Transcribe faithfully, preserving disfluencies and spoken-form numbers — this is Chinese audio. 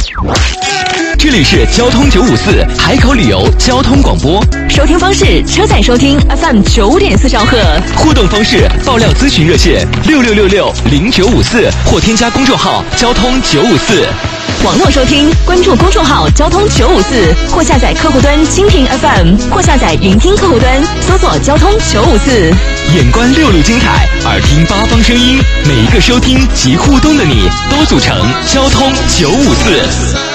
这里是交通九五四海口旅游交通广播， 收听方式：车载收听 F M 九点四兆赫， 互动方式：爆料咨询热线六六六六零九五四或添加公众号交通九五四。 网络收听，关注公众号交通九五四，或下载客户端蜻蜓 F M， 或下载云听客户端，搜索交通九五四。 眼观六路精彩，耳听八方声音，每一个收听及互动的你，都组成交通九五四。